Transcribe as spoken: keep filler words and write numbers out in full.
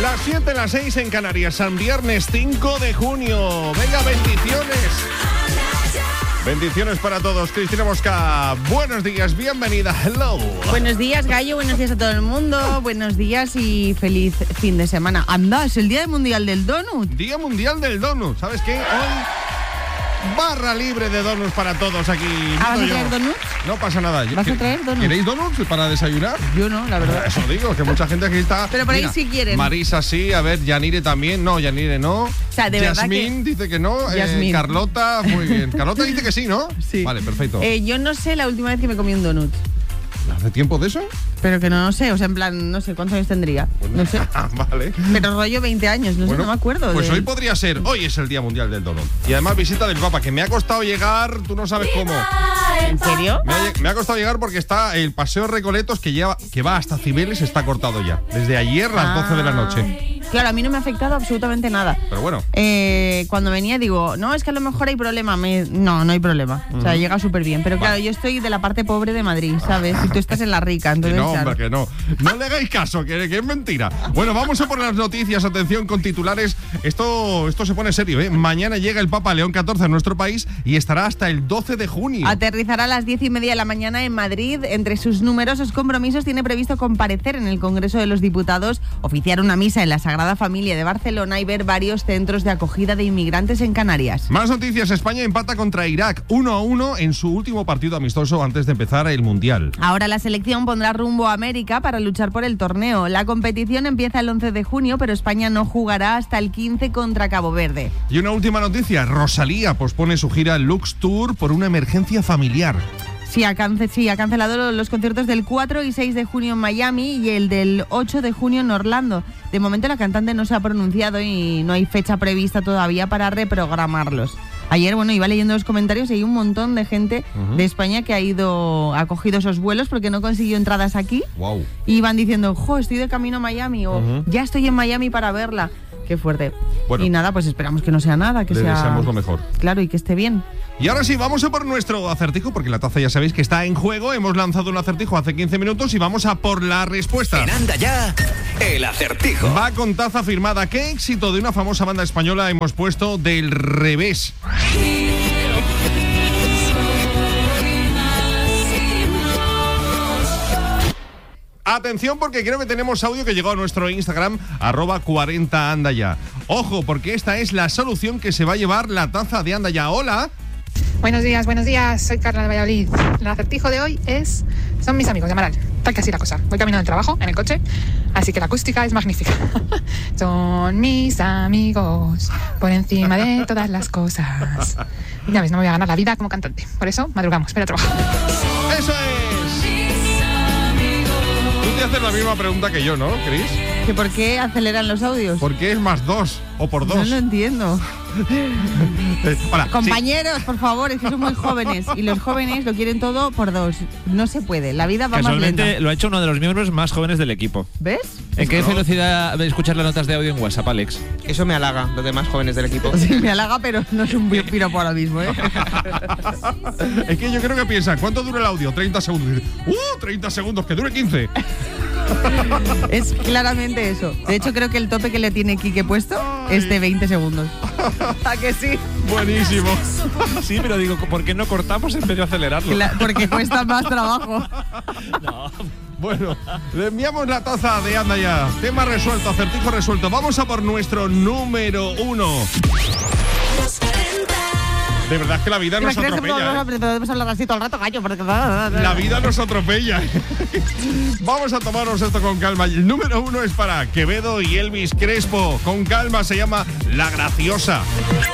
Las siete, las seis en Canarias, San Viernes cinco de junio. Venga, bendiciones. Bendiciones para todos. Cristina Mosca, buenos días, bienvenida. Hello. Buenos días, Gallo, buenos días a todo el mundo. Buenos días y feliz fin de semana. Anda, es el Día Mundial del Donut. Día Mundial del Donut. ¿Sabes qué? Hoy barra libre de donuts para todos aquí. ¿Ah, vas a traer donuts? No pasa nada. ¿Vas a traer donuts? ¿Queréis donuts para desayunar? Yo no, la verdad. Eso digo, que mucha gente aquí está. Pero por ahí Mira, sí quieren. Marisa sí, a ver, Yanire también. No, Yanire no. O sea, de verdad Yasmín que... dice que no. Yasmín. Eh, Carlota, muy bien. Carlota dice que sí, ¿no? Sí. Vale, perfecto. Eh, yo no sé la última vez que me comí un donut. ¿Hace tiempo de eso? Pero que no, no sé, o sea, en plan, no sé, ¿cuántos años tendría? No sé. Vale. Pero rollo veinte años, no Bueno, sé, no me acuerdo. Pues de... hoy podría ser, hoy es el Día Mundial del Donut. Y además visita del Papa, que me ha costado llegar, tú no sabes cómo. ¿En serio? Me ha, me ha costado llegar porque está el Paseo Recoletos que, lleva, que va hasta Cibeles, está cortado ya. Desde ayer a las Ah. doce de la noche. Claro, a mí no me ha afectado absolutamente nada. Pero bueno. Eh, cuando venía digo, no, es que a lo mejor hay problema. Me... No, no hay problema. O sea, Ujú. llega súper bien. Pero claro, Vale. yo estoy de la parte pobre de Madrid, ¿sabes? Y tú estás en la rica, Que entonces... no, claro. hombre, que no. No le hagáis caso, que, que es mentira. Bueno, vamos a por las noticias. Atención con titulares. Esto, esto se pone serio, ¿eh? Mañana llega el Papa León catorce a nuestro país y estará hasta el doce de junio. Aterrizará a las diez y media de la mañana en Madrid. Entre sus numerosos compromisos tiene previsto comparecer en el Congreso de los Diputados, oficiar una misa en la Sagrada Familia de Barcelona y ver varios centros de acogida de inmigrantes en Canarias. Más noticias. España empata contra Irak uno a uno en su último partido amistoso antes de empezar el Mundial. Ahora la selección pondrá rumbo a América para luchar por el torneo. La competición empieza el once de junio, pero España no jugará hasta el quince contra Cabo Verde. Y una última noticia. Rosalía pospone su gira Lux Tour por una emergencia familiar. Sí ha, cance- sí, ha cancelado los conciertos del cuatro y seis de junio en Miami y el del ocho de junio en Orlando. De momento la cantante no se ha pronunciado y no hay fecha prevista todavía para reprogramarlos. Ayer, bueno, iba leyendo los comentarios y hay un montón de gente Uh-huh. de España que ha ido, ha cogido esos vuelos porque no consiguió entradas aquí. Wow. Y van diciendo, jo, estoy de camino a Miami o Ujú. ya estoy en Miami para verla. Qué fuerte. Bueno. Y nada, pues esperamos que no sea nada, que Le sea... deseamos lo mejor. Claro, y que esté bien. Y ahora sí, vamos a por nuestro acertijo, porque la taza ya sabéis que está en juego. Hemos lanzado un acertijo hace quince minutos y vamos a por la respuesta. En Anda Ya, el acertijo. Va con taza firmada. ¿Qué éxito de una famosa banda española hemos puesto del revés? Atención, porque creo que tenemos audio que llegó a nuestro Instagram, arroba cuarenta Anda Ya. Ojo, porque esta es la solución que se va a llevar la taza de Anda Ya. Hola. Buenos días, buenos días, soy Carla de Valladolid. El acertijo de hoy es, son mis amigos de Amaral. Tal que así la cosa. Voy camino del trabajo, en el coche, así que la acústica es magnífica. Son mis amigos, por encima de todas las cosas. Ya ves, no me voy a ganar la vida como cantante. Por eso, madrugamos, pero trabajo. ¡Eso es! Tú te haces la misma pregunta que yo, ¿no, Cris? ¿Que por qué aceleran los audios? ¿Por qué es más dos o por No dos? lo entiendo. Eh, hola, sí. Compañeros, por favor, es que son muy jóvenes y los jóvenes lo quieren todo por dos. No se puede, la vida va más Casualmente lenta. lo ha hecho uno de los miembros más jóvenes del equipo. ¿Ves? ¿En qué No. velocidad escuchar las notas de audio en WhatsApp, Alex? Eso me halaga, los demás jóvenes del equipo. Sí, me halaga, pero no es un piropo ahora mismo, ¿eh? Es que yo creo que piensan, ¿cuánto dura el audio? treinta segundos. ¡Uh! treinta segundos, que dure quince. Es claramente eso. De hecho, creo que el tope que le tiene Quique puesto es de veinte segundos. ¿A que sí? Buenísimo. Sí, pero digo, ¿por qué no cortamos en vez de acelerarlo? Cla- Porque cuesta más trabajo. Bueno, le enviamos la taza de Anda Ya. Tema resuelto, acertijo resuelto. Vamos a por nuestro número uno. De verdad que la vida nos ¿Imaginas que atropella. podemos, ¿eh? podemos hablar así todo el rato, gallo? Porque... La vida nos atropella. Vamos a tomarnos esto con calma. El número uno es para Quevedo y Elvis Crespo. Con calma, se llama La Graciosa.